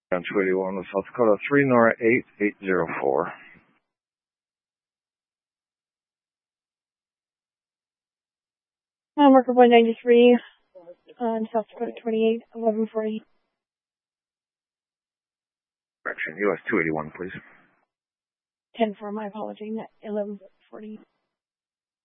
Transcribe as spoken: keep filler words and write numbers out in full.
On two eighty-one with South Dakota three Nora eight eight zero four. Uh, marker one ninety-three on South Dakota twenty-eight eleven forty. Correction, U S two eighty-one, please. ten four, my apology, eleven forty.